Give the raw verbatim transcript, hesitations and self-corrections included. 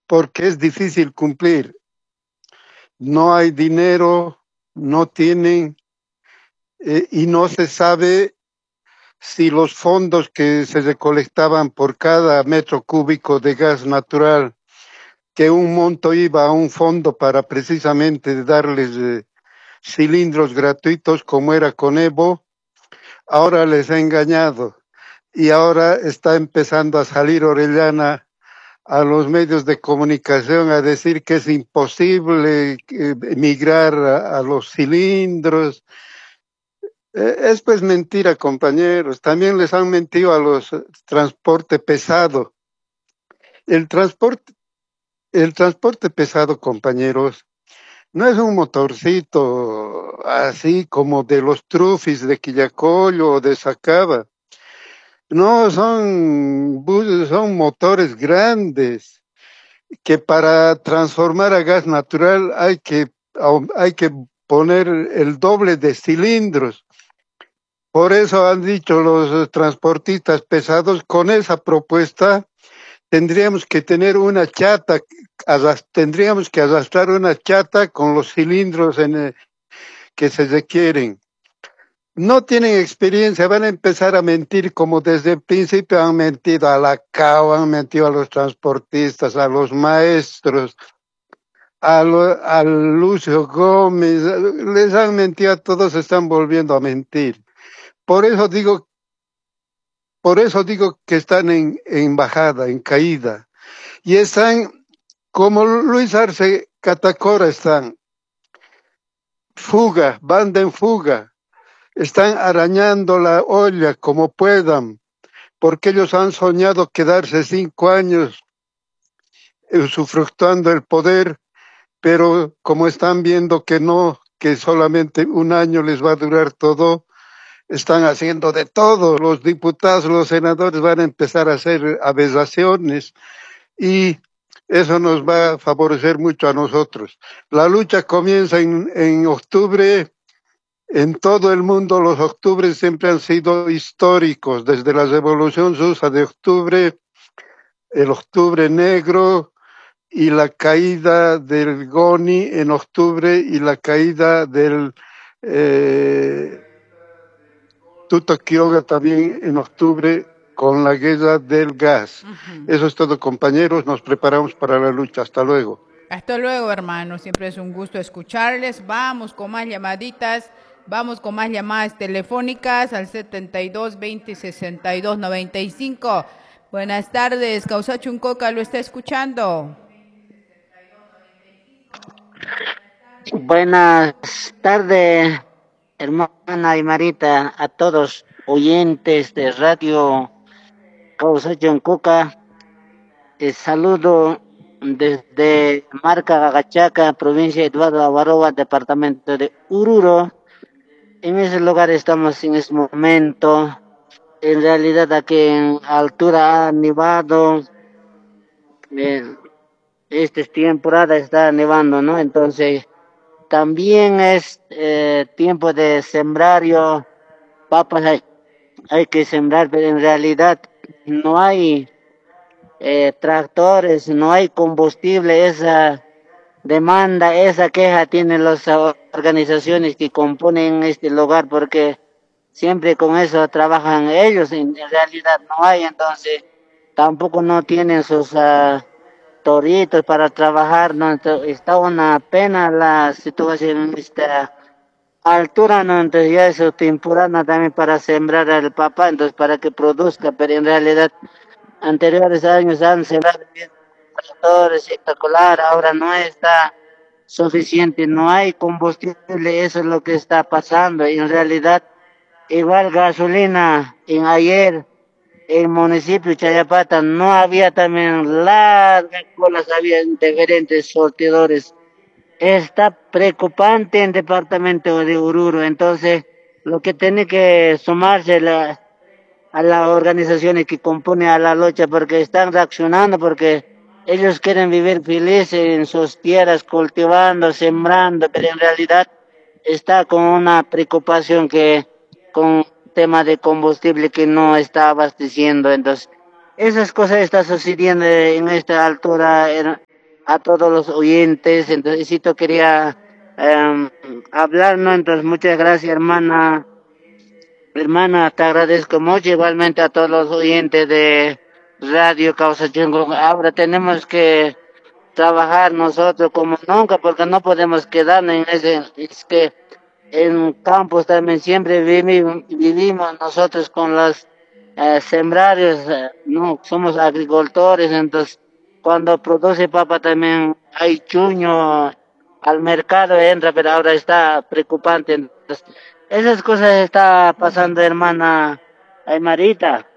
porque es difícil cumplir. No hay dinero, no tienen, eh, y no se sabe si los fondos que se recolectaban por cada metro cúbico de gas natural, que un monto iba a un fondo para precisamente darles eh, cilindros gratuitos como era con Evo, ahora les ha engañado y ahora está empezando a salir Orellana a los medios de comunicación a decir que es imposible eh, migrar a, a los cilindros. Eh, es pues mentira, compañeros. También les han mentido a los eh, transporte pesado. El transporte, el transporte pesado, compañeros, no es un motorcito así como de los trufis de Quillacollo o de Sacaba. No, son buses, son motores grandes que para transformar a gas natural hay que, hay que poner el doble de cilindros. Por eso han dicho los transportistas pesados, con esa propuesta tendríamos que tener una chata, tendríamos que arrastrar una chata con los cilindros en el, que se requieren. No tienen experiencia, van a empezar a mentir como desde el principio han mentido a la C A O, han mentido a los transportistas, a los maestros, a, lo, a Lucio Gómez, les han mentido a todos, se están volviendo a mentir. Por eso digo, por eso digo que están en, en bajada, en caída. Y están como Luis Arce Catacora, están fuga, banda en fuga. Están arañando la olla como puedan, porque ellos han soñado quedarse cinco años usufructuando el poder, pero como están viendo que no, que solamente un año les va a durar todo, están haciendo de todo. Los diputados, los senadores van a empezar a hacer aberraciones y eso nos va a favorecer mucho a nosotros. La lucha comienza en, en octubre. En todo el mundo los octubres siempre han sido históricos, desde la Revolución Rusa de octubre, el octubre negro y la caída del Goni en octubre y la caída del eh, Tuto Quiroga también en octubre con la guerra del gas. Uh-huh. Eso es todo, compañeros, nos preparamos para la lucha. Hasta luego. Hasta luego, hermano, siempre es un gusto escucharles. Vamos con más llamaditas. Vamos con más llamadas telefónicas al setenta y dos, veinte, sesenta y dos, noventa y cinco. Buenas tardes, Causachuncoca lo está escuchando. Buenas tardes, hermana Aymarita, a todos oyentes de Radio Causachuncoca. Eh, saludo desde Marca Gagachaca, provincia de Eduardo Avaroa, departamento de Oruro. En ese lugar estamos en este momento. En realidad aquí en altura ha nevado. Eh, esta temporada está nevando, ¿no? Entonces también es eh, tiempo de sembrario. Papas hay, hay que sembrar, pero en realidad no hay eh, tractores, no hay combustible. Esa demanda, esa queja tienen las organizaciones que componen este lugar, porque siempre con eso trabajan ellos, en, en realidad no hay, entonces tampoco no tienen sus uh, toritos para trabajar, ¿no? Entonces, está una pena la situación en esta altura, ¿no? Entonces ya es su temporada también para sembrar el papá, entonces para que produzca, pero en realidad anteriores años han sembrado bien tractores espectacular, ahora no está suficiente, no hay combustible, eso es lo que está pasando. Y en realidad igual gasolina en ayer en el municipio de Chayapata no había, también largas colas, había diferentes sortidores. Está preocupante en el departamento de Oruro, entonces lo que tiene que sumarse la, a las organizaciones que componen a la lucha, porque están reaccionando, porque ellos quieren vivir felices en sus tierras, cultivando, sembrando, pero en realidad está con una preocupación que con tema de combustible que no está abasteciendo. Entonces esas cosas están sucediendo en esta altura, a todos los oyentes. Entonces, Isito quería eh, hablar, ¿no? Entonces, muchas gracias, hermana. Hermana, te agradezco mucho, igualmente a todos los oyentes de Radio Causa Chungo. Ahora tenemos que trabajar nosotros como nunca, porque no podemos quedarnos en ese, es que en campos también siempre vivimos, vivimos nosotros con los eh, sembrarios, eh, no, somos agricultores, entonces cuando produce papa también hay chuño, al mercado entra, pero ahora está preocupante. Entonces, esas cosas está pasando, hermana Aymarita.